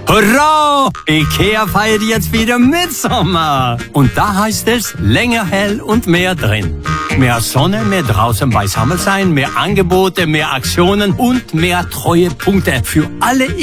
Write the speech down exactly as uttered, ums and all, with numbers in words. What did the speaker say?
Hurra! IKEA feiert jetzt wieder Mitsommer. Und da heißt es länger hell und mehr drin. Mehr Sonne, mehr draußen beisammen sein, mehr Angebote, mehr Aktionen und mehr Treuepunkte für alle